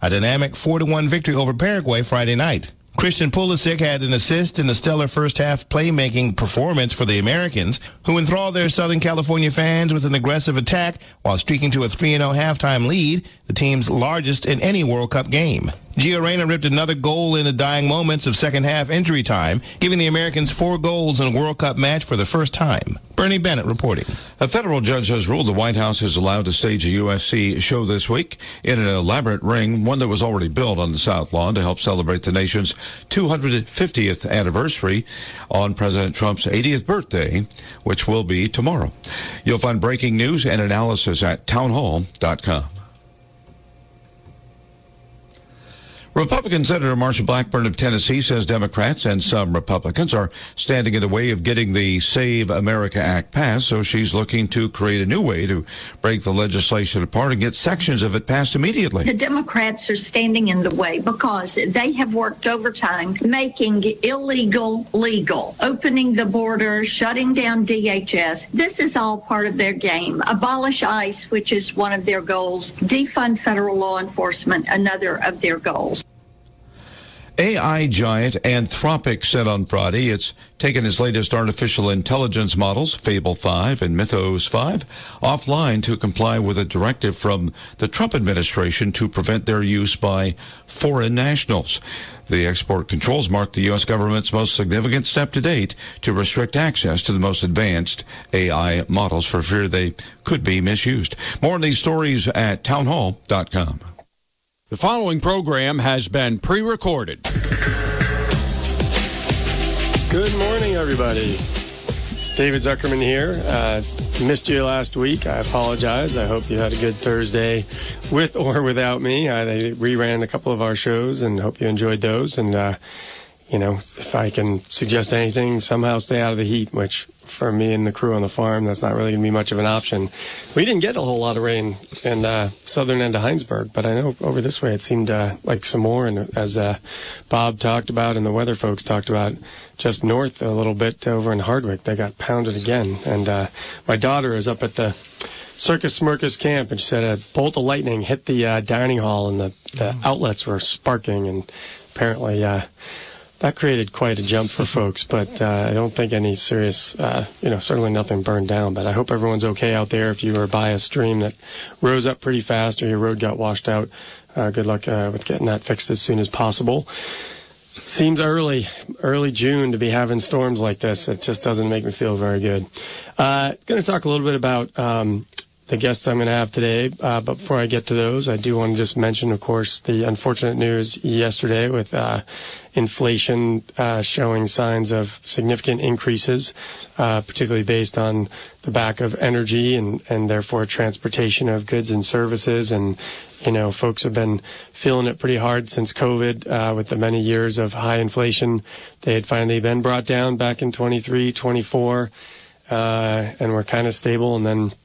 a dynamic 4-1 victory over Paraguay Friday night. Christian Pulisic had an assist in the stellar first-half playmaking performance for the Americans, who enthralled their Southern California fans with an aggressive attack while streaking to a 3-0 halftime lead, the team's largest in any World Cup game. Gio Reyna ripped another goal in the dying moments of second-half injury time, giving the Americans 4 goals in a World Cup match for the first time. Bernie Bennett reporting. A federal judge has ruled the White House is allowed to stage a UFC show this week in an elaborate ring, one that was already built on the South Lawn to help celebrate the nation's 250th anniversary on President Trump's 80th birthday, which will be tomorrow. You'll find breaking news and analysis at townhall.com. Republican Senator Marsha Blackburn of Tennessee says Democrats and some Republicans are standing in the way of getting the Save America Act passed, so she's looking to create a new way to break the legislation apart and get sections of it passed immediately. The Democrats are standing in the way because they have worked overtime making illegal legal, opening the border, shutting down DHS. This is all part of their game. Abolish ICE, which is one of their goals. Defund federal law enforcement, another of their goals. AI giant Anthropic said on Friday it's taken its latest artificial intelligence models, Fable 5 and Mythos 5, offline to comply with a directive from the Trump administration to prevent their use by foreign nationals. The export controls mark the U.S. government's most significant step to date to restrict access to the most advanced AI models for fear they could be misused. More on these stories at townhall.com. The following program has been pre-recorded. Good morning, everybody. David Zuckerman here. Missed you last week. I apologize. I hope you had a good Thursday with or without me. They reran a couple of our shows and hope you enjoyed those. And, if I can suggest anything, somehow stay out of the heat, which for me and the crew on the farm, that's not really going to be much of an option. We didn't get a whole lot of rain in southern end of Heinsberg, but I know over this way it seemed like some more. And as Bob talked about and the weather folks talked about, just north a little bit over in Hardwick, they got pounded again. And my daughter is up at the Circus Smirkus camp, and she said a bolt of lightning hit the dining hall, and the outlets were sparking, and apparently that created quite a jump for folks, but I don't think any serious, certainly nothing burned down. But I hope everyone's okay out there. If you were by a stream that rose up pretty fast or your road got washed out, good luck with getting that fixed as soon as possible. Seems early June to be having storms like this. It just doesn't make me feel very good. Going to talk a little bit about the guests I'm going to have today. But before I get to those, I do want to just mention, of course, the unfortunate news yesterday with inflation showing signs of significant increases, particularly based on the back of energy and therefore transportation of goods and services. And, folks have been feeling it pretty hard since COVID with the many years of high inflation. They had finally been brought down back in 23, 24, and were kind of stable. And then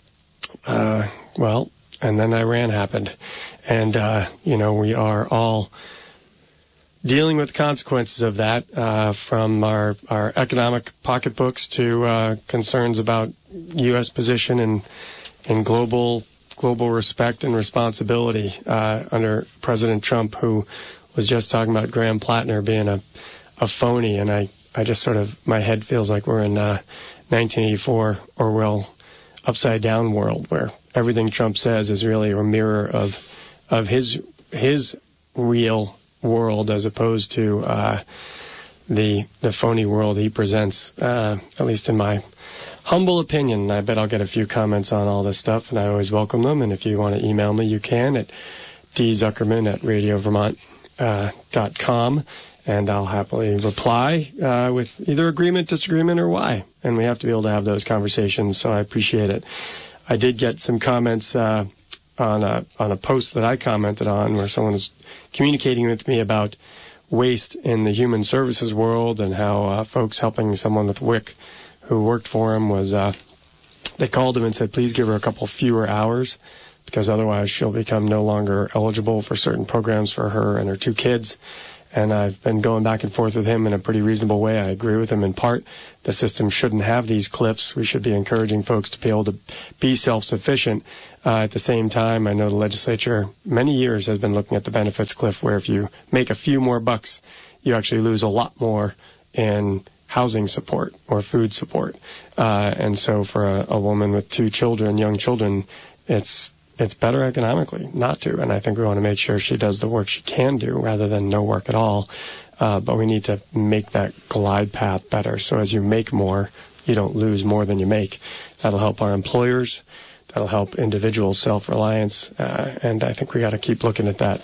and then Iran happened. And, we are all dealing with the consequences of that, from our economic pocketbooks to concerns about U.S. position in global respect and responsibility under President Trump, who was just talking about Graham Plattner being a phony. And I just sort of, my head feels like we're in 1984 Orwell upside down world where everything Trump says is really a mirror of his real world as opposed to the phony world he presents, at least in my humble opinion. I bet I'll get a few comments on all this stuff, and I always welcome them. And if you want to email me, you can at dzuckerman@radiovermont.com, and I'll happily reply with either agreement, disagreement, or why. And we have to be able to have those conversations, so I appreciate it. I did get some comments on a post that I commented on where someone was communicating with me about waste in the human services world and how folks helping someone with WIC who worked for him was, they called him and said, please give her a couple fewer hours because otherwise she'll become no longer eligible for certain programs for her and her 2 kids. And I've been going back and forth with him in a pretty reasonable way. I agree with him in part. The system shouldn't have these cliffs. We should be encouraging folks to be able to be self-sufficient. At the same time, I know the legislature many years has been looking at the benefits cliff, where if you make a few more bucks, you actually lose a lot more in housing support or food support. And so for a woman with 2 children, young children, it's better economically not to. And I think we want to make sure she does the work she can do rather than no work at all. But we need to make that glide path better. So as you make more, you don't lose more than you make. That'll help our employers. That'll help individual self-reliance. And I think we got to keep looking at that.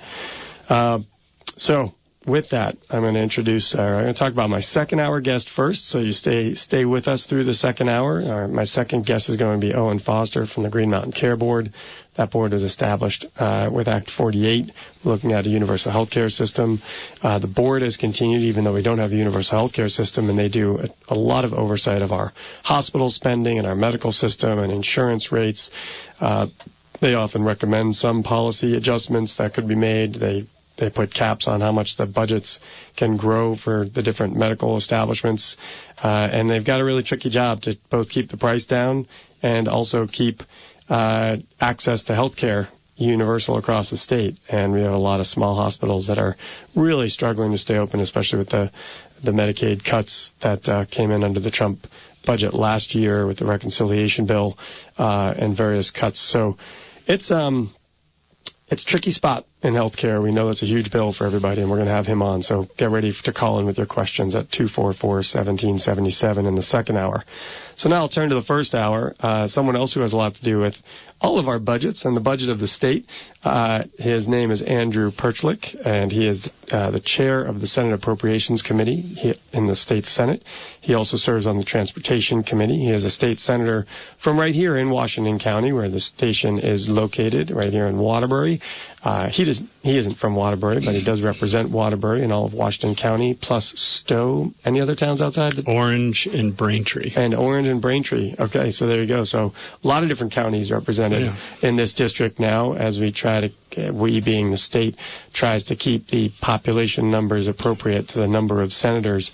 So with that, I'm going to talk about my second hour guest first. So you stay with us through the second hour. My second guest is going to be Owen Foster from the Green Mountain Care Board. That board was established with Act 48, looking at a universal health care system. The board has continued, even though we don't have a universal health care system, and they do a lot of oversight of our hospital spending and our medical system and insurance rates. They often recommend some policy adjustments that could be made. They put caps on how much the budgets can grow for the different medical establishments. And they've got a really tricky job to both keep the price down and also keep access to health care universal across the state. And we have a lot of small hospitals that are really struggling to stay open, especially with the Medicaid cuts that came in under the Trump budget last year with the reconciliation bill and various cuts. So it's a tricky spot in healthcare. We know it's a huge bill for everybody, and we're going to have him on. So get ready to call in with your questions at 244-1777 in the second hour. So now I'll turn to the first hour. Someone else who has a lot to do with all of our budgets and the budget of the state. His name is Andrew Perchlik, and he is the chair of the Senate Appropriations Committee in the state Senate. He also serves on the Transportation Committee. He is a state senator from right here in Washington County, where the station is located, right here in Waterbury. He isn't from Waterbury, but he does represent Waterbury and all of Washington County, plus Stowe. Any other towns outside? Orange and Braintree. And Orange and Braintree. Okay, so there you go. So a lot of different counties represented in this district now, as we try to, we being the state, tries to keep the population numbers appropriate to the number of senators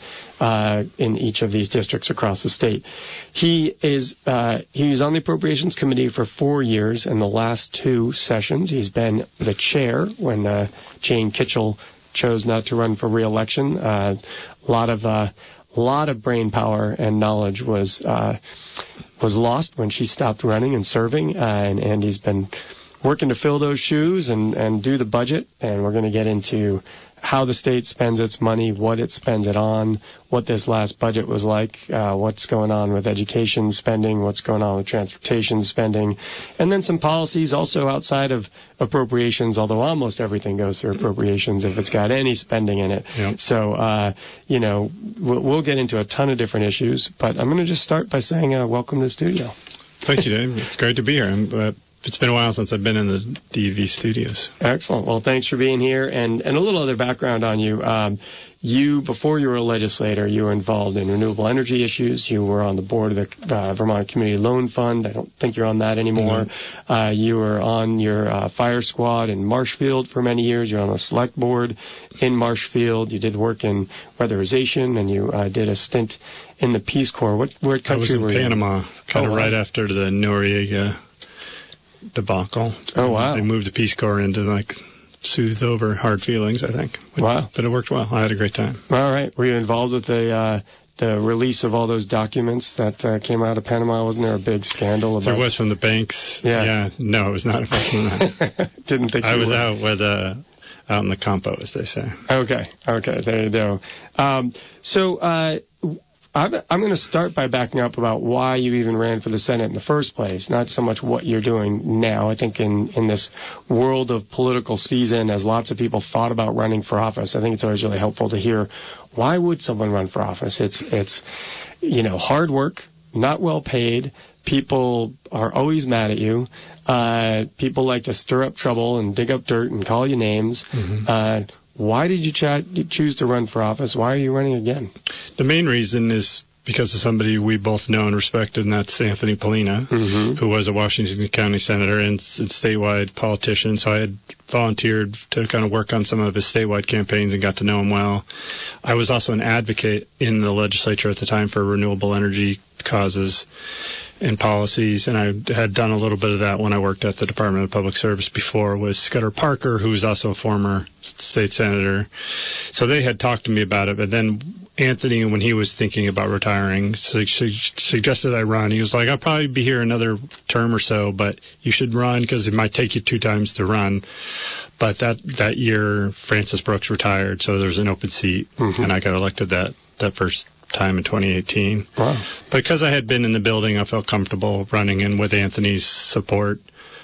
in each of these districts across the state. He was on the Appropriations Committee for 4 years. In the last 2 sessions, he's been the chair when Jane Kitchell chose not to run for re-election. A lot of brain power and knowledge was lost when she stopped running and serving, and Andy's been working to fill those shoes and do the budget, and we're going to get into how the state spends its money, what it spends it on, what this last budget was like, what's going on with education spending, what's going on with transportation spending, and then some policies also outside of appropriations, although almost everything goes through appropriations if it's got any spending in it. Yep. So, we'll get into a ton of different issues, but I'm going to just start by saying welcome to the studio. Thank you, Dave. It's great to be here. It's been a while since I've been in the DV studios. Excellent. Well, thanks for being here. And a little other background on you. Before you were a legislator, you were involved in renewable energy issues. You were on the board of the Vermont Community Loan Fund. I don't think you're on that anymore. No. You were on your fire squad in Marshfield for many years. You're on the select board in Marshfield. You did work in weatherization, and you did a stint in the Peace Corps. Where country were you? I was in Panama, kind of right after the Noriega debacle. Oh, wow. They moved the Peace Corps in to soothe over hard feelings, I think. Wow. But it worked well. I had a great time. All right. Were you involved with the release of all those documents that came out of Panama? Wasn't there a big scandal about? There was from the banks. Yeah. No, it was not about that. Didn't think I was out in the campo, as they say. Okay. There you go. I'm going to start by backing up about why you even ran for the Senate in the first place, not so much what you're doing now. I think in this world of political season, as lots of people thought about running for office, I think it's always really helpful to hear, why would someone run for office? It's hard work, not well paid. People are always mad at you. People like to stir up trouble and dig up dirt and call you names. Mm-hmm. Why did you choose to run for office? Why are you running again? The main reason is because of somebody we both know and respected, and that's Anthony Polina, who was a Washington County senator and statewide politician. So I had volunteered to kind of work on some of his statewide campaigns and got to know him well. I was also an advocate in the legislature at the time for renewable energy causes and policies, and I had done a little bit of that when I worked at the Department of Public Service before with Scudder Parker, who was also a former state senator. So they had talked to me about it, but then Anthony, when he was thinking about retiring, suggested I run. He was like, I'll probably be here another term or so, but you should run because it might take you 2 times to run. But that year, Francis Brooks retired, so there's an open seat, and I got elected that first time in 2018. Wow. Because I had been in the building, I felt comfortable running in with Anthony's support.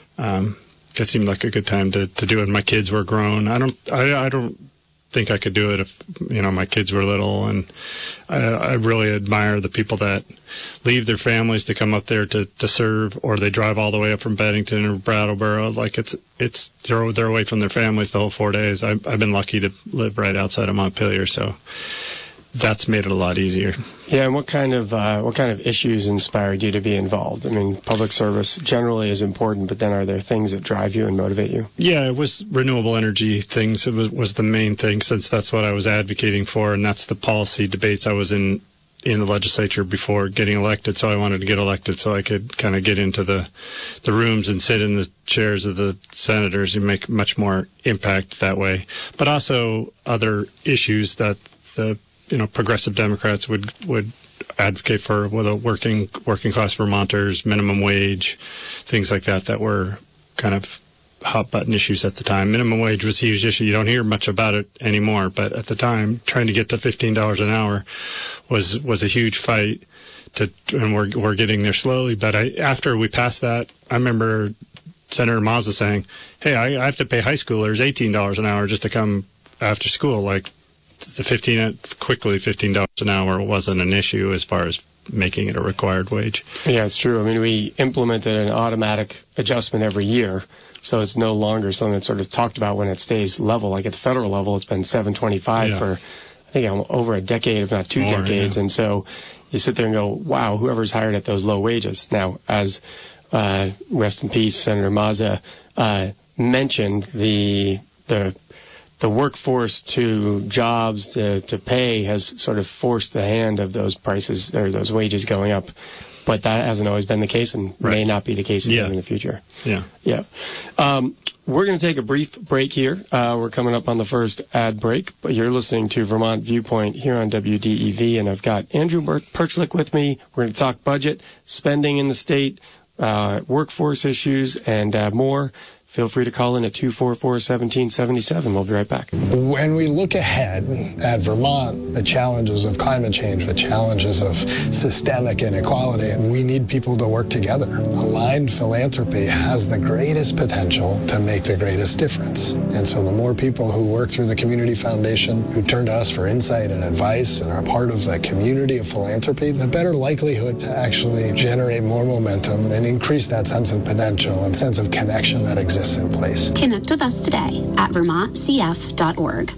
It seemed like a good time to do it. My kids were grown. I don't think I could do it if my kids were little, and I really admire the people that leave their families to come up there to serve, or they drive all the way up from Bennington or Brattleboro. Like they're away from their families the whole 4 days. I've been lucky to live right outside of Montpelier, so that's made it a lot easier. Yeah, and what kind of issues inspired you to be involved? I mean, public service generally is important, but then are there things that drive you and motivate you? Yeah, it was renewable energy things. It was the main thing, since that's what I was advocating for, and that's the policy debates I was in the legislature before getting elected. So I wanted to get elected so I could kind of get into the rooms and sit in the chairs of the senators and make much more impact that way. But also other issues that the progressive Democrats would advocate for, with a working class Vermonters, minimum wage, things like that were kind of hot button issues at the time. Minimum wage was a huge issue. You don't hear much about it anymore, but at the time, trying to get to $15 an hour was a huge fight. And we're getting there slowly. But after we passed that, I remember Senator Mazza saying, "Hey, I have to pay high schoolers $18 an hour just to come after school." Like, $15 an hour wasn't an issue as far as making it a required wage. Yeah, it's true. I mean, we implemented an automatic adjustment every year, so it's no longer something that's sort of talked about when it stays level. Like at the federal level, it's been $7.25 for, I think, over a decade, if not 2 decades. Yeah. And so you sit there and go, wow, whoever's hired at those low wages. Now, as rest in peace, Senator Mazza mentioned, the workforce to jobs to pay has sort of forced the hand of those prices or those wages going up. But that hasn't always been the case, and may not be the case in the future. Yeah. We're going to take a brief break here. We're coming up on the first ad break, but you're listening to Vermont Viewpoint here on WDEV, and I've got Andrew Perchlik with me. We're going to talk budget, spending in the state, workforce issues, and more. Feel free to call in at 244-1777. We'll be right back. When we look ahead at Vermont, the challenges of climate change, the challenges of systemic inequality, we need people to work together. Aligned philanthropy has the greatest potential to make the greatest difference. And so the more people who work through the Community Foundation, who turn to us for insight and advice and are part of the community of philanthropy, the better likelihood to actually generate more momentum and increase that sense of potential and sense of connection that exists in place. Connect with us today at vermontcf.org.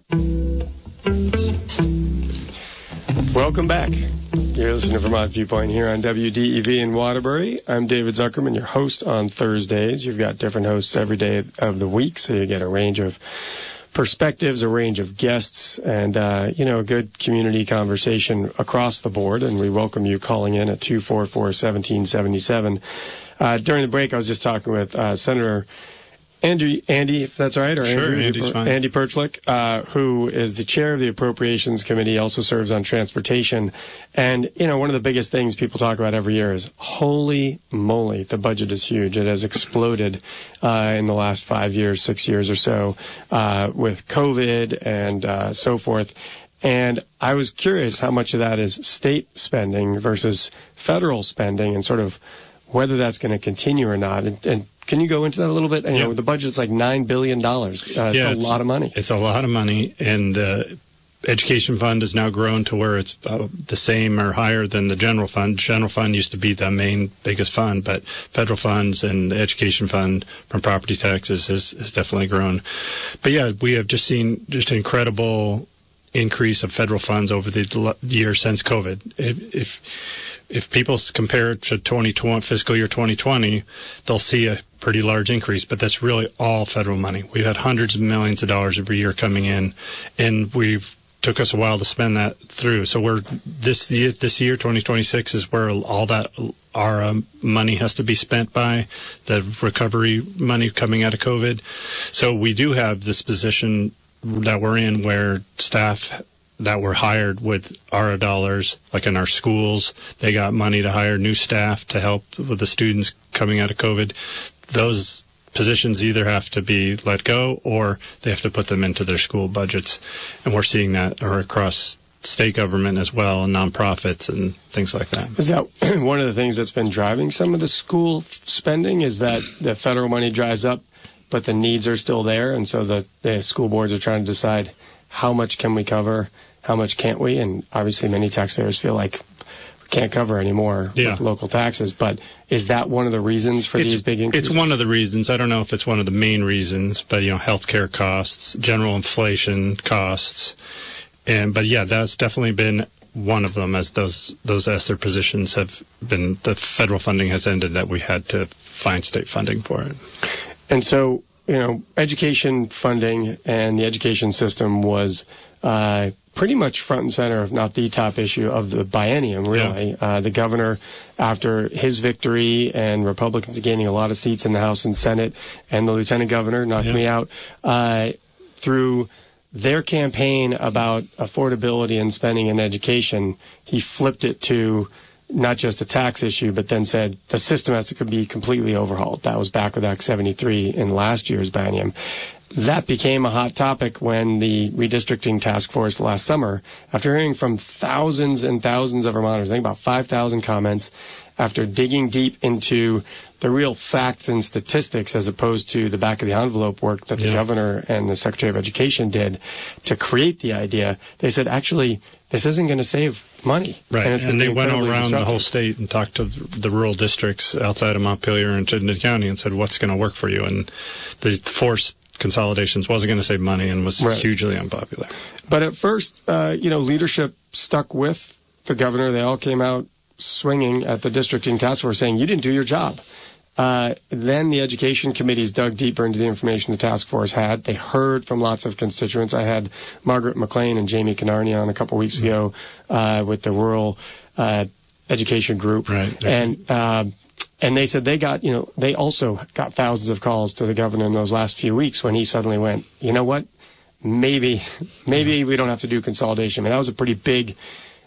Welcome back. You're listening to Vermont Viewpoint here on WDEV in Waterbury. I'm David Zuckerman, your host on Thursdays. You've got different hosts every day of the week, so you get a range of perspectives, a range of guests, and, a good community conversation across the board. And we welcome you calling in at 244-1777. During the break, I was just talking with Senator Andy, if that's right, or sure, Andrew, Andy's fine. Andy Perchlik, who is the chair of the Appropriations Committee, also serves on transportation. And, one of the biggest things people talk about every year is, holy moly, the budget is huge. It has exploded in the last 5 years, 6 years or so, with COVID and so forth. And I was curious how much of that is state spending versus federal spending, and sort of whether that's going to continue or not. And can you go into that a little bit? The budget's like $9 billion. It's a lot of money. It's a lot of money. And the education fund has now grown to where it's the same or higher than the general fund. General fund used to be the main biggest fund, but federal funds and the education fund from property taxes has definitely grown. But yeah, we have just seen just incredible increase of federal funds over the year since COVID. If people compare it to fiscal year 2020, they'll see a pretty large increase, but that's really all federal money. We've had hundreds of millions of dollars every year coming in, and took us a while to spend that through. So this year 2026 is where all that our money has to be spent by, the recovery money coming out of COVID. So we do have this position that we're in where staff that were hired with our dollars, like in our schools, they got money to hire new staff to help with the students coming out of COVID. Those positions either have to be let go or they have to put them into their school budgets. And we're seeing that across state government as well, and nonprofits and things like that. Is that one of the things that's been driving some of the school spending, is that the federal money dries up, but the needs are still there, and so the school boards are trying to decide how much can we cover, how much can't we, and obviously many taxpayers feel like we can't cover anymore with local taxes. But is that one of the reasons for these big increases? It's one of the reasons. I don't know if it's one of the main reasons, but healthcare costs, general inflation costs, but that's definitely been one of them, as those ESSER positions have been, the federal funding has ended, that we had to find state funding for it. And so, education funding and the education system was pretty much front and center, if not the top issue of the biennium, really. Yeah. The governor, after his victory and Republicans gaining a lot of seats in the House and Senate, and the lieutenant governor knocked me out, through their campaign about affordability and spending in education, he flipped it to not just a tax issue, but then said the system has to be completely overhauled. That was back with Act 73 in last year's biennium. That became a hot topic when the redistricting task force last summer, after hearing from thousands and thousands of Vermonters, I think about 5,000 comments, after digging deep into the real facts and statistics as opposed to the back of the envelope work that the governor and the Secretary of Education did to create the idea, they said, actually, this isn't going to save money. Right, and they went around the whole state and talked to the rural districts outside of Montpelier and Chittenden County and said, what's going to work for you? And the forced consolidations wasn't going to save money and was hugely unpopular. But at first, leadership stuck with the governor. They all came out swinging at the districting task force saying, you didn't do your job. Then the education committees dug deeper into the information the task force had. They heard from lots of constituents. I had Margaret McLean and Jamie Canarney on a couple weeks ago with the rural education group. Right. And they said they also got thousands of calls to the governor in those last few weeks when he suddenly went, you know what, maybe we don't have to do consolidation. I mean, that was a pretty big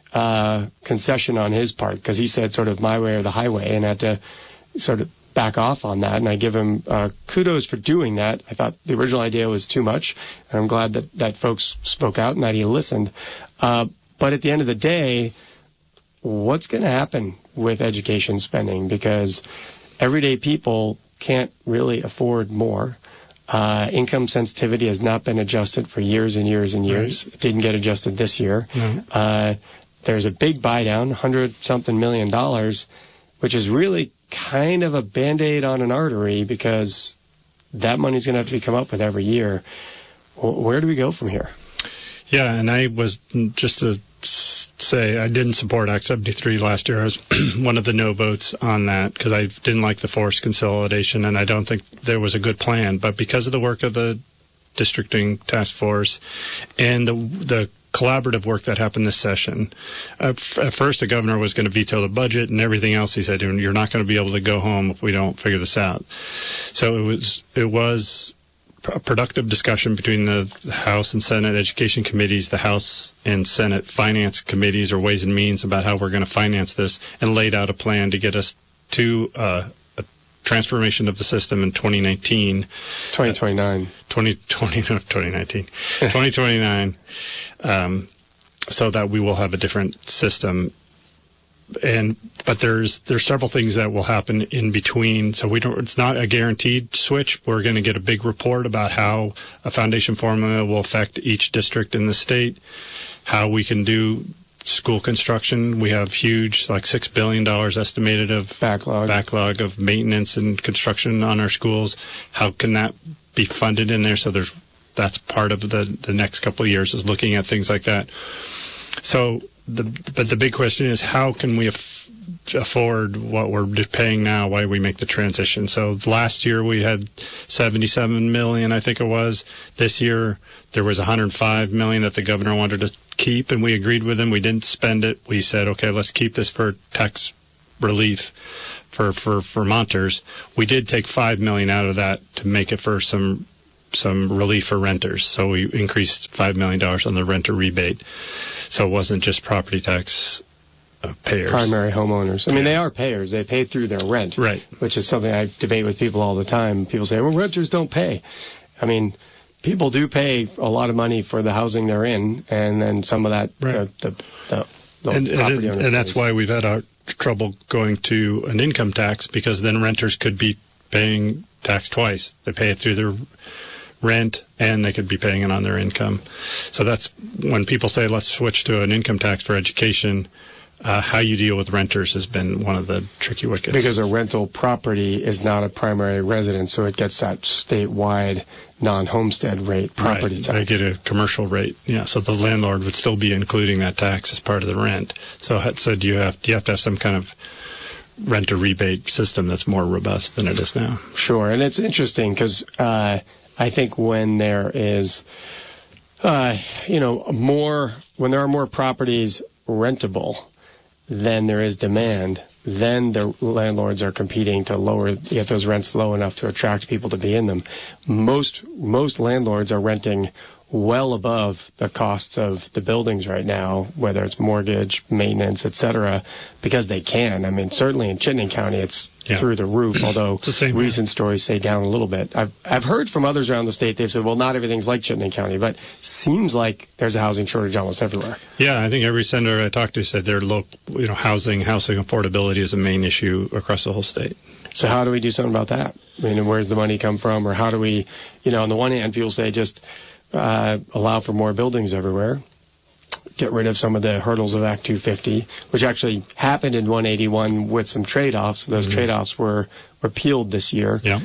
concession on his part, because he said sort of my way or the highway, and had to sort of back off on that. And I give him kudos for doing that. I thought the original idea was too much, and I'm glad that folks spoke out and that he listened. But at the end of the day, what's going to happen with education spending? Because everyday people can't really afford more. Income sensitivity has not been adjusted for years and years and years. Right. It didn't get adjusted this year. No. There's a big buy down, $100-something million, which is really kind of a Band-Aid on an artery, because that money's going to have to be come up with every year. Where do we go from here? Yeah, and I was, just to say, I didn't support Act 73 last year. I was one of the no votes on that because I didn't like the forced consolidation, and I don't think there was a good plan. But because of the work of the districting task force and the collaborative work that happened this session, at first the governor was going to veto the budget and everything else. He said, you're not going to be able to go home if we don't figure this out. So it was a productive discussion between the House and Senate Education Committees, the House and Senate Finance Committees, or Ways and Means, about how we're going to finance this, and laid out a plan to get us to a transformation of the system in 2019. 2029. 2029. So that we will have a different system. But there's several things that will happen in between. So it's not a guaranteed switch. We're going to get a big report about how a foundation formula will affect each district in the state, how we can do school construction. We have huge, like $6 billion estimated of backlog of maintenance and construction on our schools. How can that be funded in there so there's that's part of the next couple of years, is looking at things like that. So, but the big question is, how can we afford what we're paying now while we make the transition? So last year we had $77 million, I think it was. This year there was $105 million that the governor wanted to keep, and we agreed with him. We didn't spend it. We said, okay, let's keep this for tax relief for Vermonters. We did take $5 million out of that to make it for some relief for renters. So we increased $5 million on the renter rebate. So it wasn't just property tax payers. Primary homeowners. I mean, they are payers. They pay through their rent. Right. Which is something I debate with people all the time. People say, well, renters don't pay. I mean, people do pay a lot of money for the housing they're in, and then some of that, right. the property owners. And that's why we've had our trouble going to an income tax, because then renters could be paying tax twice. They pay it through their rent, and they could be paying it on their income. So that's when people say, let's switch to an income tax for education. How you deal with renters has been one of the tricky wickets. Because a rental property is not a primary residence, so it gets that statewide non-homestead rate property tax. They get a commercial rate, yeah. So the landlord would still be including that tax as part of the rent. So you have to have some kind of renter rebate system that's more robust than it is now. Sure, and it's interesting because I think when there is, when there are more properties rentable than there is demand, then the landlords are competing to get those rents low enough to attract people to be in them. Most landlords are renting well above the costs of the buildings right now, whether it's mortgage, maintenance, etc., because they can. I mean, certainly in Chittenden County, it's through the roof, although recent stories say down a little bit. I've heard from others around the state, they've said, well, not everything's like Chittenden County, but seems like there's a housing shortage almost everywhere. Yeah, I think every senator I talked to said their housing affordability is a main issue across the whole state. So how do we do something about that? I mean, where's the money come from? Or how do we, on the one hand, people say just allow for more buildings everywhere, get rid of some of the hurdles of Act 250, which actually happened in 181 with some trade-offs. Those trade-offs were repealed this year. Yeah.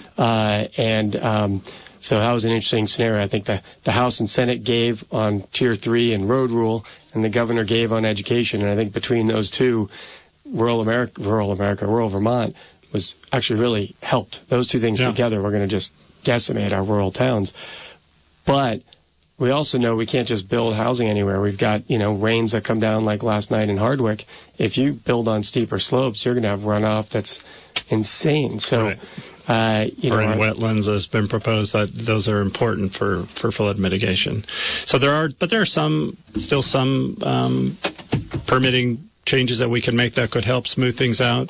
So that was an interesting scenario. I think the House and Senate gave on Tier 3 and road rule, and the governor gave on education. And I think between those two, rural Vermont was actually really helped. Those two things together were going to just decimate our rural towns. But we also know we can't just build housing anywhere. We've got, rains that come down like last night in Hardwick. If you build on steeper slopes, you're going to have runoff that's insane. So, in wetlands has been proposed that those are important for flood mitigation. So there are still some permitting changes that we can make that could help smooth things out.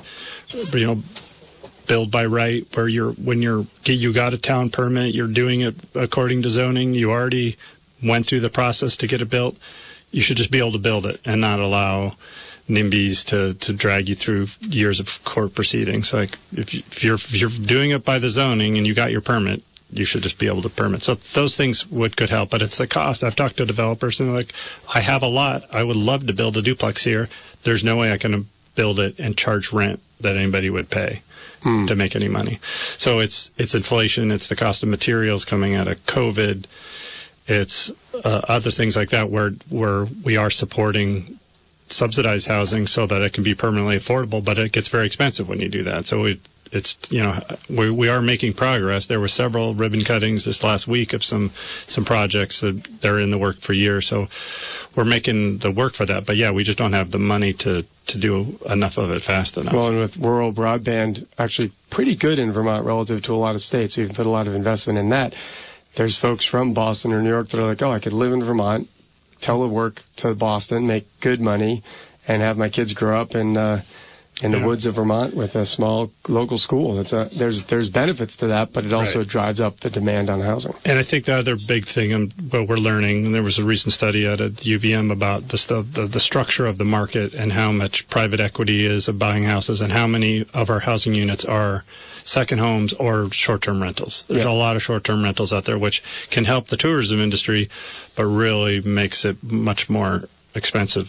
Build by right, where you got a town permit, you're doing it according to zoning, you already went through the process to get it built, you should just be able to build it and not allow NIMBYs to drag you through years of court proceedings. Like if you're doing it by the zoning and you got your permit, you should just be able to permit. So those things could help, but it's the cost. I've talked to developers and they're like, I have a lot, I would love to build a duplex here. There's no way I can build it and charge rent that anybody would pay to make any money. So it's inflation, it's the cost of materials coming out of COVID, it's other things like that where we are supporting subsidized housing so that it can be permanently affordable, but it gets very expensive when you do that. So we are making progress. There were several ribbon cuttings this last week of some projects that they're in the work for years. So we're making the work for that. But yeah, we just don't have the money to do enough of it fast enough. Well, and with rural broadband actually pretty good in Vermont relative to a lot of states, we've put a lot of investment in that. There's folks from Boston or New York that are like, I could live in Vermont, telework to Boston, make good money, and have my kids grow up in the woods of Vermont with a small local school. There's benefits to that, but it also drives up the demand on housing. And I think the other big thing, and what we're learning, and there was a recent study out at UVM about the structure of the market and how much private equity is of buying houses and how many of our housing units are second homes or short-term rentals. There's a lot of short-term rentals out there, which can help the tourism industry, but really makes it much more expensive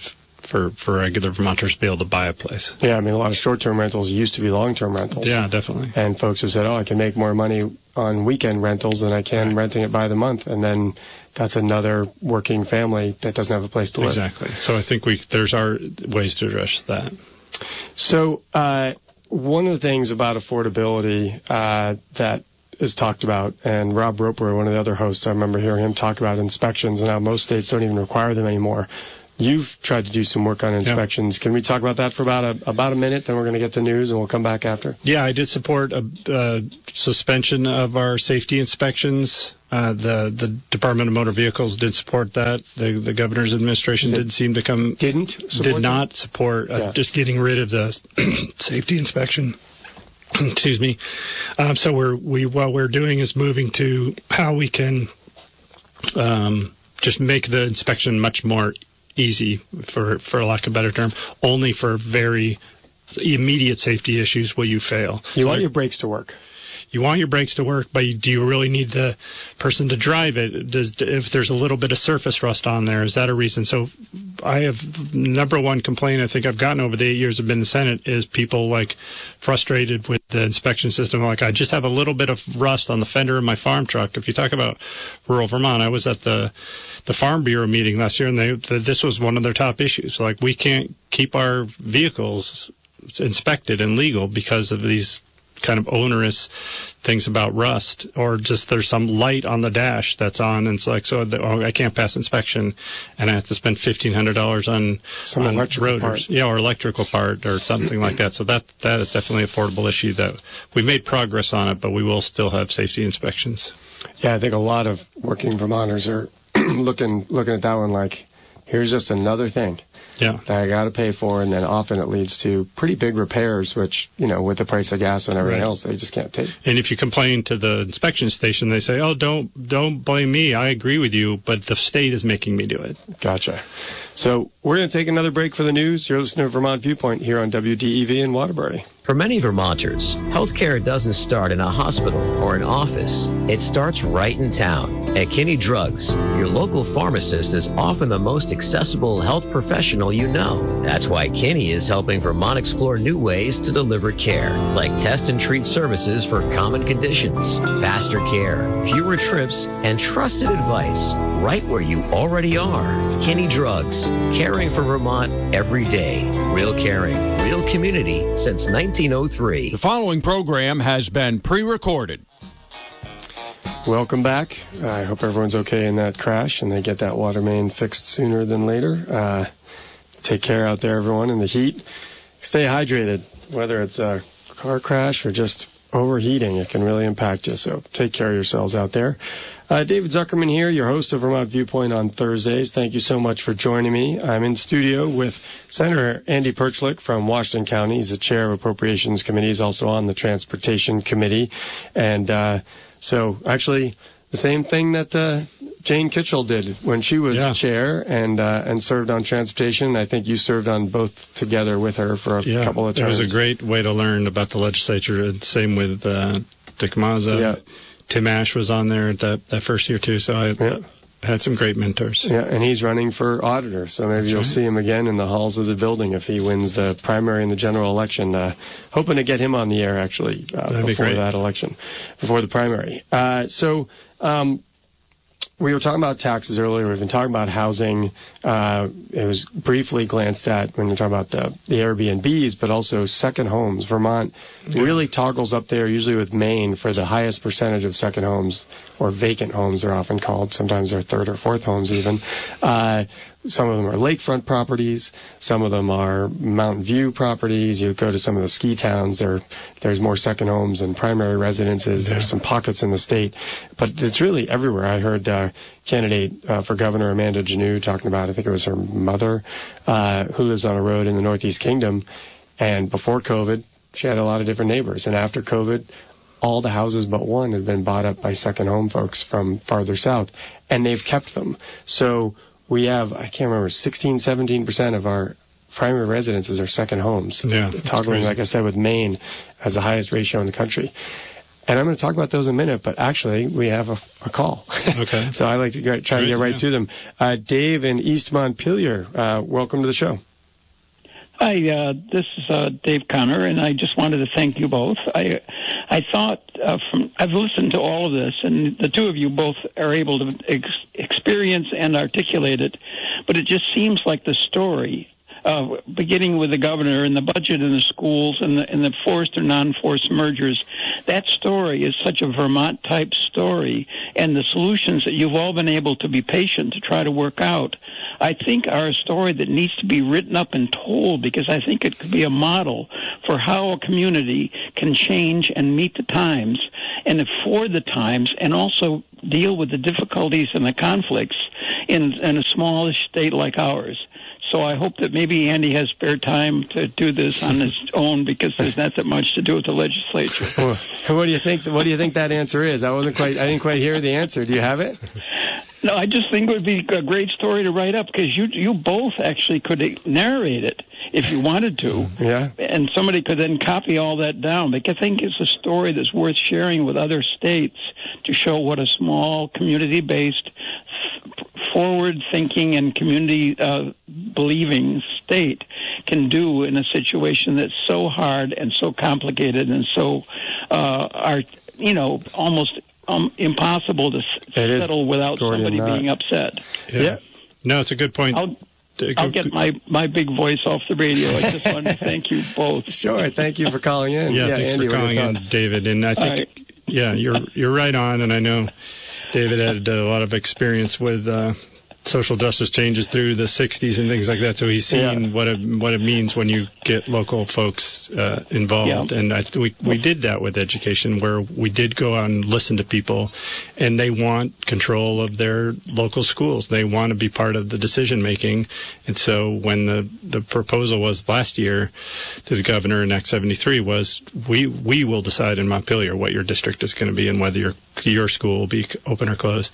for regular Vermonters to be able to buy a place. Yeah, I mean, a lot of short-term rentals used to be long-term rentals. Yeah, definitely. And folks have said, I can make more money on weekend rentals than I can renting it by the month. And then that's another working family that doesn't have a place to live. Exactly. So I think there's our ways to address that. So one of the things about affordability that is talked about, and Rob Roper, one of the other hosts, I remember hearing him talk about inspections and how most states don't even require them anymore. You've tried to do some work on inspections. Yeah. Can we talk about that for about a minute? Then we're going to get to news, and we'll come back after. Yeah, I did support a suspension of our safety inspections. The Department of Motor Vehicles did support that. The governor's administration did not support just getting rid of the safety inspection. Excuse me. So what we're doing is moving to how we can just make the inspection much more easy, for lack of a better term. Only for very immediate safety issues will you fail. You want your brakes to work. You want your brakes to work, but do you really need the person to drive it? If there's a little bit of surface rust on there, is that a reason? So I have number one complaint I think I've gotten over the 8 years I've been in the Senate is people frustrated with the inspection system. I just have a little bit of rust on the fender of my farm truck. If you talk about rural Vermont, I was at the Farm Bureau meeting last year, and this was one of their top issues. We can't keep our vehicles inspected and legal because of these kind of onerous things about rust, or just there's some light on the dash that's on, and it's I can't pass inspection, and I have to spend $1,500 on some electrical rotors, or electrical part or something like that. So that is definitely an affordable issue that we made progress on it, but we will still have safety inspections. Yeah, I think a lot of working Vermonters are looking at that one here's just another thing. Yeah. That I got to pay for, and then often it leads to pretty big repairs, which, with the price of gas and everything else, they just can't take. And if you complain to the inspection station, they say, don't blame me. I agree with you, but the state is making me do it. Gotcha. So we're going to take another break for the news. You're listening to Vermont Viewpoint here on WDEV in Waterbury. For many Vermonters, healthcare doesn't start in a hospital or an office. It starts right in town. At Kinney Drugs, your local pharmacist is often the most accessible health professional you know. That's why Kinney is helping Vermont explore new ways to deliver care, like test and treat services for common conditions, faster care, fewer trips, and trusted advice right where you already are. Kinney Drugs, caring for Vermont every day. Real caring, real community since 1903. The following program has been pre-recorded. Welcome back. I hope everyone's okay in that crash and they get that water main fixed sooner than later. Take care out there, everyone, in the heat. Stay hydrated, whether it's a car crash or just overheating. It can really impact you, so take care of yourselves out there. David Zuckerman here, your host of Vermont Viewpoint on Thursdays. Thank you so much for joining me. I'm in studio with Senator Andy Perchlik from Washington County. He's the chair of Appropriations Committee. He's also on the Transportation Committee. And so actually the same thing that Jane Kitchell did when she was chair and served on transportation. I think you served on both together with her for a couple of terms. It was a great way to learn about the legislature. And same with Dick Mazza. Yeah. Tim Ash was on there that first year too. So I had some great mentors. Yeah, and he's running for auditor. So maybe you'll see him again in the halls of the building if he wins the primary and the general election. Hoping to get him on the air, actually, before that election, before the primary. We were talking about taxes earlier. We've been talking about housing. It was briefly glanced at when we were talking about the Airbnbs, but also second homes. Vermont really toggles up there, usually with Maine, for the highest percentage of second homes, or vacant homes they're often called. Sometimes they're third or fourth homes even. Some of them are lakefront properties. Some of them are Mountain View properties. You go to some of the ski towns, there's more second homes and primary residences. There's some pockets in the state. But it's really everywhere. I heard candidate for governor Amanda Janneau talking about, I think it was her mother, who lives on a road in the Northeast Kingdom. And before COVID, she had a lot of different neighbors. And after COVID, all the houses but one had been bought up by second home folks from farther south. And they've kept them. So we have, I can't remember, 16, 17% of our primary residences are second homes. Yeah, toggling, like I said, with Maine as the highest ratio in the country. And I'm going to talk about those in a minute, but actually we have a call. Okay. So I like to try to get right to them. Dave in East Montpelier, welcome to the show. Hi, this is Dave Connor, and I just wanted to thank you both. I thought I've listened to all of this, and the two of you both are able to experience and articulate it, but it just seems like the story, beginning with the governor and the budget and the schools and the forced or non-forced mergers, that story is such a Vermont-type story, and the solutions that you've all been able to be patient to try to work out, I think are a story that needs to be written up and told, because I think it could be a model for how a community can change and meet the times and afford the times and also deal with the difficulties and the conflicts in a smallish state like ours. So I hope that maybe Andy has spare time to do this on his own, because there's not that much to do with the legislature. Well, what do you think? What do you think that answer is? I didn't quite hear the answer. Do you have it? No, I just think it would be a great story to write up, because you both actually could narrate it if you wanted to. Yeah. And somebody could then copy all that down. Like, I think it's a story that's worth sharing with other states to show what a small, community-based, forward-thinking and community-believing state can do in a situation that's so hard and so complicated and so, almost impossible to settle without somebody being upset. Yeah. No, it's a good point. I'll get my big voice off the radio. I just wanted to thank you both. Sure. Thank you for calling in. Yeah, thanks Andy, for calling in, David. And I think, you're right on. And I know David had a lot of experience with social justice changes through the 60s and things like that. So he's seen what it means when you get local folks involved. Yeah. And we did that with education, where we did go out and listen to people, and they want control of their local schools. They want to be part of the decision making. And so when the proposal was last year to the governor in Act 73 was, we will decide in Montpelier what your district is going to be and whether your school will be open or closed.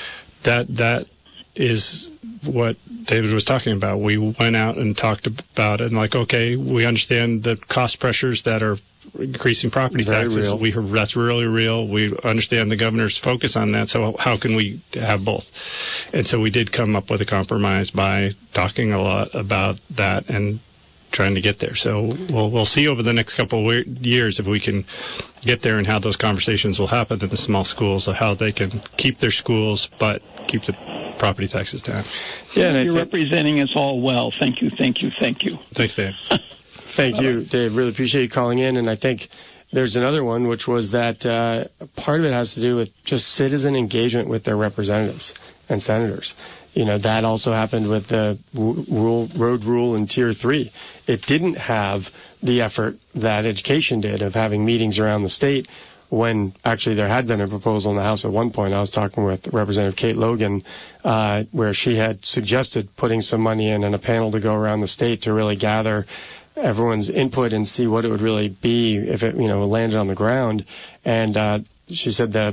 That is what David was talking about. We went out and talked about it, and okay, we understand the cost pressures that are increasing property taxes. Real. That's really real. We understand the governor's focus on that, so how can we have both? And so we did come up with a compromise by talking a lot about that and trying to get there. So we'll see over the next couple of years if we can get there and how those conversations will happen in the small schools, of how they can keep their schools but keep the property taxes down. Yeah, you're representing us all well. Thank you. Thanks, Dave. Thank you, Dave. Really appreciate you calling in. And I think there's another one, which was that part of it has to do with just citizen engagement with their representatives and senators. That also happened with the road rule in Tier 3. It didn't have the effort that education did of having meetings around the state, when actually there had been a proposal in the House at one point. I was talking with Representative Kate Logan, where she had suggested putting some money in and a panel to go around the state to really gather everyone's input and see what it would really be if it, landed on the ground. And she said the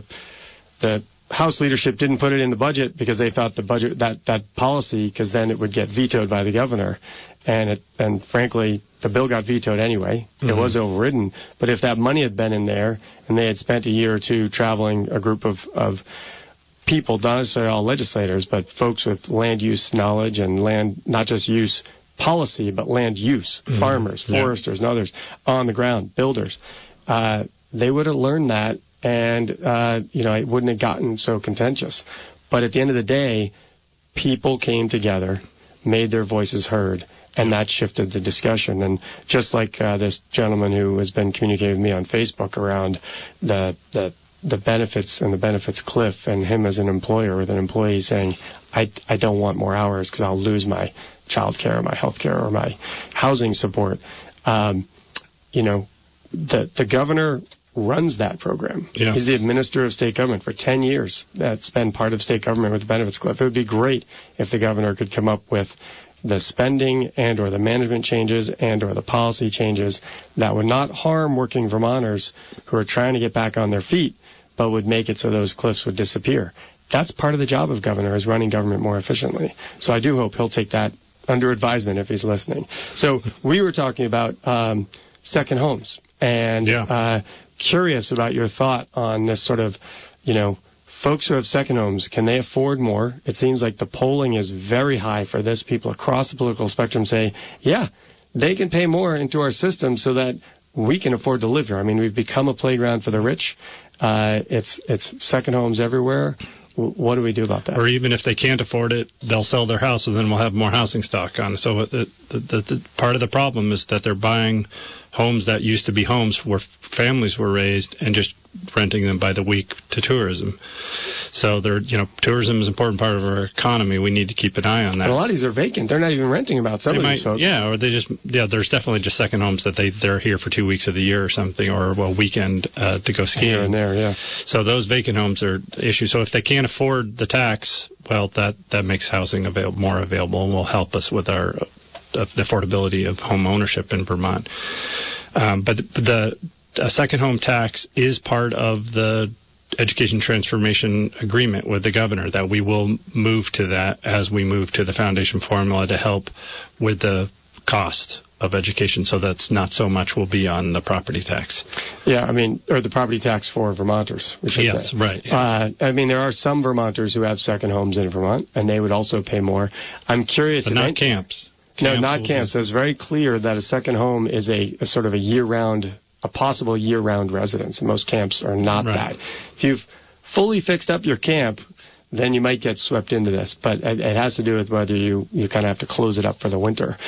House leadership didn't put it in the budget because they thought the budget, that policy, because then it would get vetoed by the governor. And frankly, the bill got vetoed anyway. Mm-hmm. It was overridden. But if that money had been in there and they had spent a year or two traveling a group of people, not necessarily all legislators, but folks with land use knowledge and land, not just use policy, but land use, mm-hmm. farmers, foresters, and others on the ground, builders, they would have learned that. And, it wouldn't have gotten so contentious. But at the end of the day, people came together, made their voices heard, and that shifted the discussion. And just like this gentleman who has been communicating with me on Facebook around the benefits and the benefits cliff, and him as an employer with an employee saying, I don't want more hours because I'll lose my child care or my health care or my housing support. The governor runs that program. Yeah. He's the administrator of state government for 10 years. That's been part of state government with the benefits cliff. It would be great if the governor could come up with the spending and or the management changes and or the policy changes that would not harm working Vermonters who are trying to get back on their feet, but would make it so those cliffs would disappear. That's part of the job of governor, is running government more efficiently. So I do hope he'll take that under advisement if he's listening. So we were talking about second homes, and curious about your thought on this sort of, folks who have second homes, can they afford more? It seems like the polling is very high for this. People across the political spectrum say, yeah, they can pay more into our system so that we can afford to live here. I mean, we've become a playground for the rich. It's second homes everywhere. What do we do about that? Or even if they can't afford it, they'll sell their house, and then we'll have more housing stock on. So the part of the problem is that they're buying homes that used to be homes where families were raised and just renting them by the week to tourism. So tourism is an important part of our economy. We need to keep an eye on that. And a lot of these are vacant. They're not even renting about some of these folks. Yeah, or there's definitely just second homes that they're here for 2 weeks of the year or something, or a weekend to go skiing. Here and there, yeah. So those vacant homes are an issue. So if they can't afford the tax, well, that makes housing more available and will help us with our the affordability of home ownership in Vermont. But the second home tax is part of the education transformation agreement with the governor, that we will move to that as we move to the foundation formula to help with the cost of education, so that's not so much will be on the property tax. Yeah, I mean, or the property tax for Vermonters, we should say. Yes, right. Yeah. I mean, there are some Vermonters who have second homes in Vermont, and they would also pay more. I'm curious. But not camps. No, not camps. It's very clear that a second home is a sort of a possible year-round residence. Most camps are not that. If you've fully fixed up your camp, then you might get swept into this. But it has to do with whether you kind of have to close it up for the winter.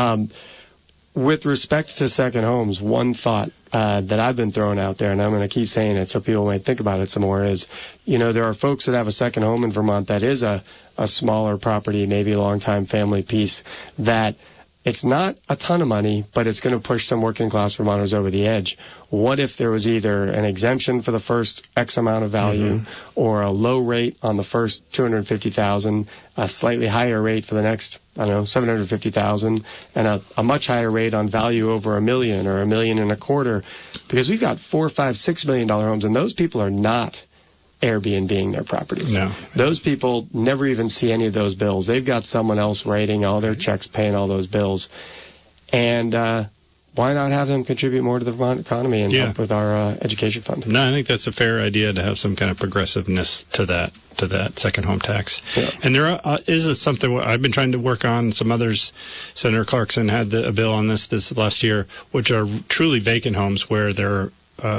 With respect to second homes, one thought that I've been throwing out there, and I'm going to keep saying it so people might think about it some more, is, there are folks that have a second home in Vermont that is a smaller property, maybe a long-time family piece, that it's not a ton of money, but it's going to push some working-class Vermonters over the edge. What if there was either an exemption for the first X amount of value, or a low rate on the first $250,000, a slightly higher rate for the next, $750,000, and a much higher rate on value over $1 million or $1.25 million? Because we've got $4, $5, $6 million homes, and those people are not Airbnb-ing their properties. No. Those people never even see any of those bills. They've got someone else writing all their checks, paying all those bills. And why not have them contribute more to the Vermont economy and help with our education fund? No, I think that's a fair idea, to have some kind of progressiveness to that second home tax. Yeah. And there is something I've been trying to work on. Some others, Senator Clarkson had a bill on this last year, which are truly vacant homes where they're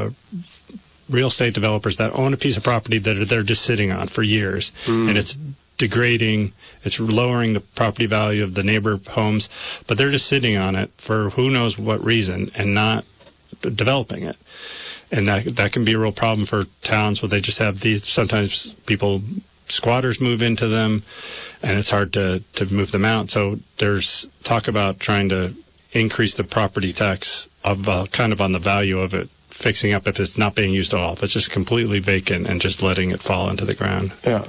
real estate developers that own a piece of property that they're just sitting on for years, and it's degrading, it's lowering the property value of the neighbor homes, but they're just sitting on it for who knows what reason and not developing it. And that can be a real problem for towns where they just have these, sometimes squatters move into them, and it's hard to move them out. So there's talk about trying to increase the property tax of kind of on the value of it, fixing up if it's not being used at all, if it's just completely vacant and just letting it fall into the ground. Yeah.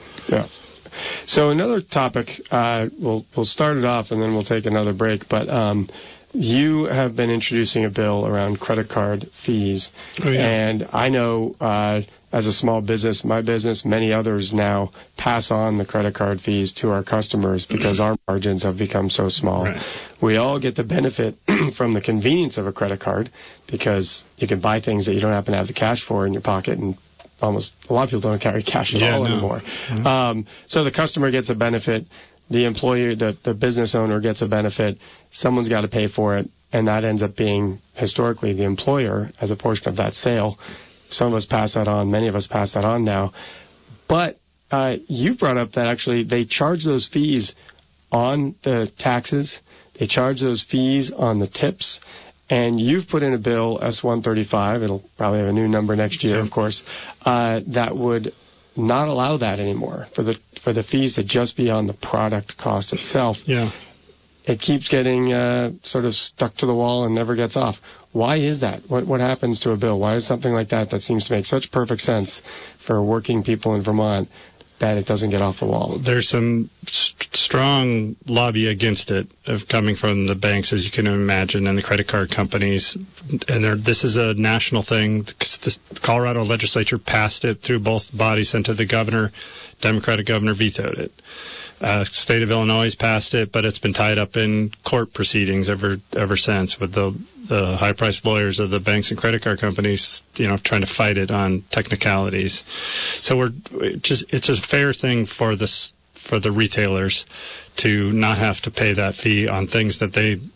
So another topic, we'll start it off and then we'll take another break, but you have been introducing a bill around credit card fees. Oh, yeah. And I know as a small business, my business, many others now pass on the credit card fees to our customers because our margins have become so small. Right. We all get the benefit from the convenience of a credit card because you can buy things that you don't happen to have the cash for in your pocket, and almost a lot of people don't carry cash at all anymore. Mm-hmm. So the customer gets a benefit, the employer, the business owner gets a benefit, someone's got to pay for it, and that ends up being historically the employer as a portion of that sale. Some of us pass that on, many of us pass that on now. But you've brought up that actually they charge those fees on the taxes, they charge those fees on the tips, and you've put in a bill, S-135, it'll probably have a new number next year, of course, that would not allow that anymore, for the fees to just be on the product cost itself. Yeah. It keeps getting sort of stuck to the wall and never gets off. Why is that? What happens to a bill? Why is something like that seems to make such perfect sense for working people in Vermont that it doesn't get off the wall? There's some strong lobby against it coming from the banks, as you can imagine, and the credit card companies. And this is a national thing. The Colorado legislature passed it through both bodies, sent to the governor. Democratic governor vetoed it. State of Illinois passed it, but it's been tied up in court proceedings ever since, with the high-priced lawyers of the banks and credit card companies, trying to fight it on technicalities. So it's a fair thing for the retailers to not have to pay that fee on things that they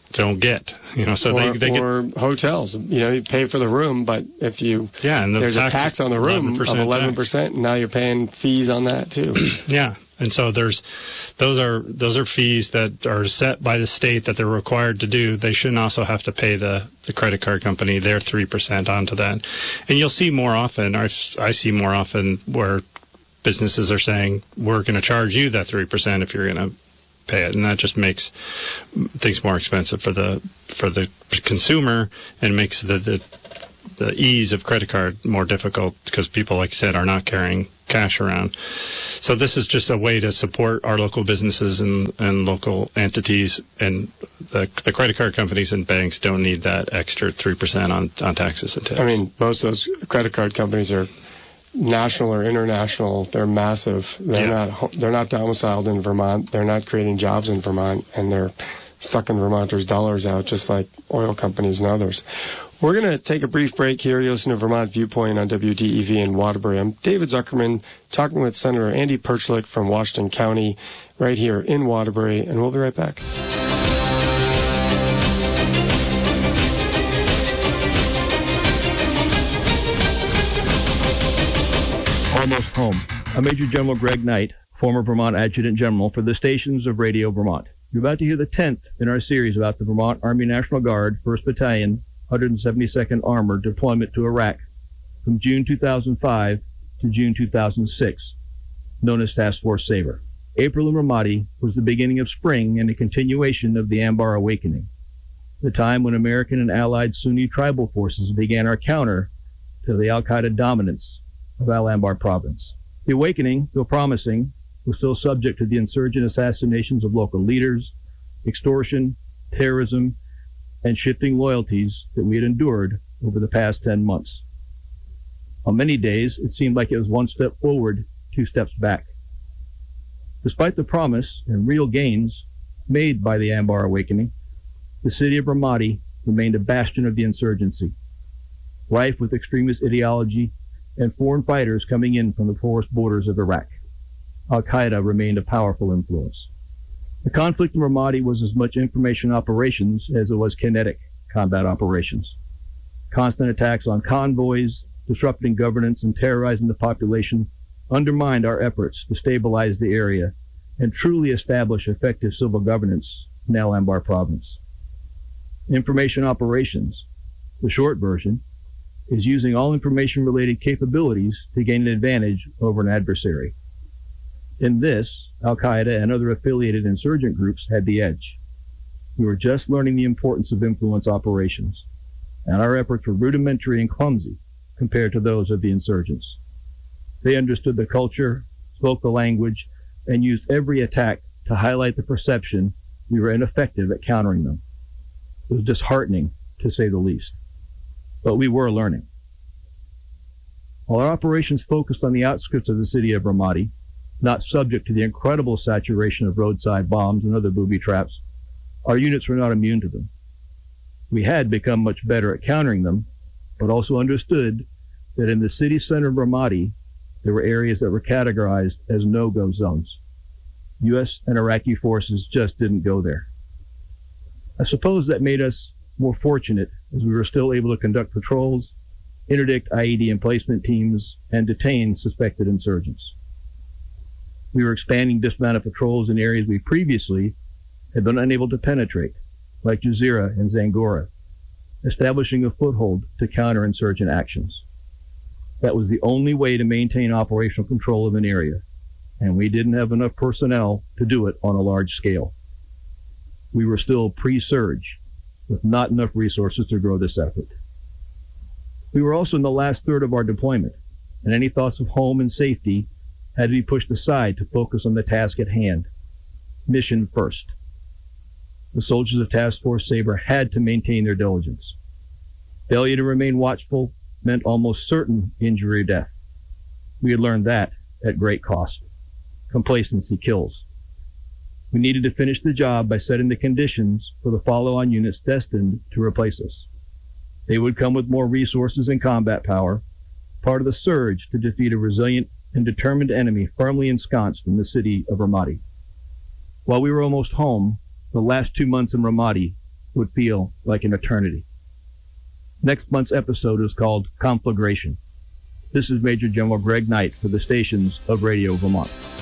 don't get. So or, they get, or hotels. You pay for the room, but if and there's a tax on the room of 11%, now you're paying fees on that too. Yeah. And so those are fees that are set by the state that they're required to do. They shouldn't also have to pay the credit card company their 3% onto that. And you'll see more often, I see more often where businesses are saying, we're going to charge you that 3% if you're going to pay it. And that just makes things more expensive for the consumer and makes the ease of credit card more difficult because people, like I said, are not carrying cash around. So this is just a way to support our local businesses and local entities, and the credit card companies and banks don't need that extra 3% on taxes and tax. I mean, most of those credit card companies are national or international. They're massive. They're not domiciled in Vermont. They're not creating jobs in Vermont, and they're sucking Vermonters' dollars out just like oil companies and others. We're going to take a brief break here. You listen to Vermont Viewpoint on WDEV in Waterbury. I'm David Zuckerman talking with Senator Andy Perchlik from Washington County right here in Waterbury, and we'll be right back. Almost home. I'm Major General Greg Knight, former Vermont Adjutant General for the stations of Radio Vermont. You're about to hear the 10th in our series about the Vermont Army National Guard, 1st Battalion, 172nd Armored deployment to Iraq from June 2005 to June 2006, known as Task Force Sabre. April in Ramadi was the beginning of spring and a continuation of the Anbar Awakening, the time when American and allied Sunni tribal forces began our counter to the al-Qaeda dominance of Al-Anbar province. The awakening, though promising, was still subject to the insurgent assassinations of local leaders, extortion, terrorism, and shifting loyalties that we had endured over the past 10 months. On many days, it seemed like it was one step forward, 2 steps back. Despite the promise and real gains made by the Anbar Awakening, the city of Ramadi remained a bastion of the insurgency, rife with extremist ideology and foreign fighters coming in from the porous borders of Iraq. Al-Qaeda remained a powerful influence. The conflict in Ramadi was as much information operations as it was kinetic combat operations. Constant attacks on convoys, disrupting governance and terrorizing the population undermined our efforts to stabilize the area and truly establish effective civil governance in Al-Anbar province. Information operations, the short version, is using all information-related capabilities to gain an advantage over an adversary. In this, Al-Qaeda and other affiliated insurgent groups had the edge. We were just learning the importance of influence operations, and our efforts were rudimentary and clumsy compared to those of the insurgents. They understood the culture, spoke the language, and used every attack to highlight the perception we were ineffective at countering them. It was disheartening, to say the least. But we were learning. While our operations focused on the outskirts of the city of Ramadi, not subject to the incredible saturation of roadside bombs and other booby traps, our units were not immune to them. We had become much better at countering them, but also understood that in the city center of Ramadi, there were areas that were categorized as no-go zones. U.S. and Iraqi forces just didn't go there. I suppose that made us more fortunate as we were still able to conduct patrols, interdict IED emplacement teams, and detain suspected insurgents. We were expanding dismounted patrols in areas we previously had been unable to penetrate, like Jazeera and Zangora, establishing a foothold to counter insurgent actions. That was the only way to maintain operational control of an area, and we didn't have enough personnel to do it on a large scale. We were still pre-surge, with not enough resources to grow this effort. We were also in the last third of our deployment, and any thoughts of home and safety had to be pushed aside to focus on the task at hand. Mission first. The soldiers of Task Force Sabre had to maintain their diligence. Failure to remain watchful meant almost certain injury or death. We had learned that at great cost. Complacency kills. We needed to finish the job by setting the conditions for the follow-on units destined to replace us. They would come with more resources and combat power, part of the surge to defeat a resilient and determined enemy firmly ensconced in the city of Ramadi. While we were almost home, the last 2 months in Ramadi would feel like an eternity. Next month's episode is called Conflagration. This is Major General Greg Knight for the stations of Radio Vermont.